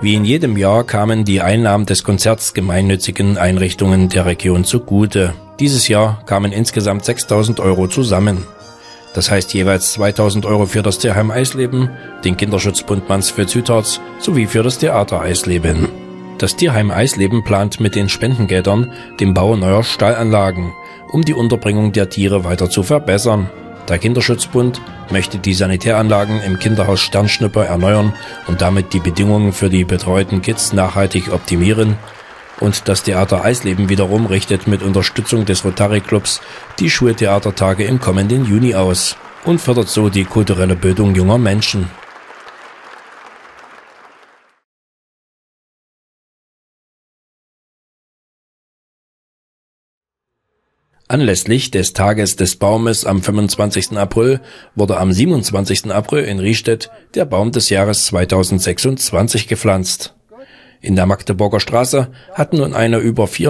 Wie in jedem Jahr kamen die Einnahmen des Konzerts gemeinnützigen Einrichtungen der Region zugute. Dieses Jahr kamen insgesamt 6.000 € zusammen. Das heißt jeweils 2.000 € für das Tierheim Eisleben, den Kinderschutzbund Mansfeld-Südharz sowie für das Theater Eisleben. Das Tierheim Eisleben plant mit den Spendengeldern den Bau neuer Stallanlagen, um die Unterbringung der Tiere weiter zu verbessern. Der Kinderschutzbund möchte die Sanitäranlagen im Kinderhaus Sternschnuppe erneuern und damit die Bedingungen für die betreuten Kids nachhaltig optimieren. Und das Theater Eisleben wiederum richtet mit Unterstützung des Rotary Clubs die Schultheatertage im kommenden Juni aus und fördert so die kulturelle Bildung junger Menschen. Anlässlich des Tages des Baumes am 25. April wurde am 27. April in Riestedt der Baum des Jahres 2026 gepflanzt. In der Magdeburger Straße hat nun eine über